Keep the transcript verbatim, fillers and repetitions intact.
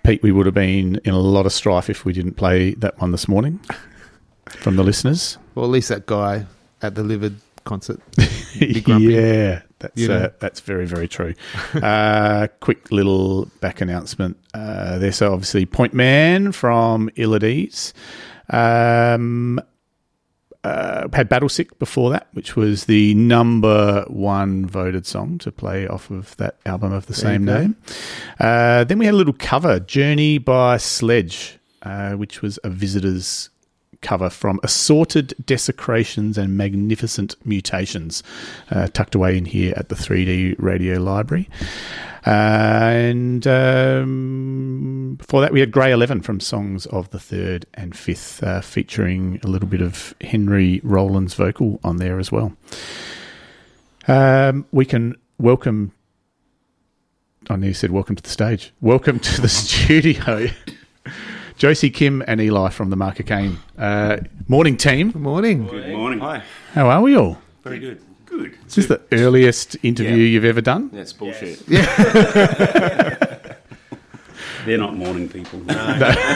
Pete, we would have been in a lot of strife if we didn't play that one this morning from the listeners. Well, at least that guy at the Livid concert. Be grumpy. Yeah, that's You know? uh, that's very, very true. uh, quick little back announcement uh, there. So obviously Point Man from Illades. Um, uh, had Battlesick before that, which was the number one voted song to play off of that album of the There same you go. name. Uh, then we had a little cover, Journey by Sledge, uh, which was a Visitors cover from Assorted Desecrations and Magnificent Mutations, uh, tucked away in here at the three D Radio Library. Uh, and um, before that, we had Grey eleven from Songs of the Third and Fifth, uh, featuring a little bit of Henry Rollins vocal on there as well. Um, we can welcome... I nearly said welcome to the stage. Welcome to the studio. Josie, Kim and Eli from the Mark O'Kane. Uh, morning, team. Good morning. Good morning. Hi. How are we all? Very good. Good. Is this the earliest interview Yeah. you've ever done? That's bullshit. Yeah. They're not morning people. No. No.